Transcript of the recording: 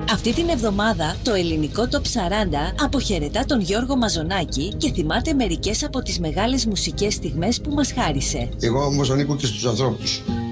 Αυτή την εβδομάδα το ελληνικό Top 40 αποχαιρετά τον Γιώργο Μαζονάκη και θυμάται μερικές από τις μεγάλες μουσικές στιγμές που μας χάρισε. Εγώ όμως ανήκω και στους ανθρώπους.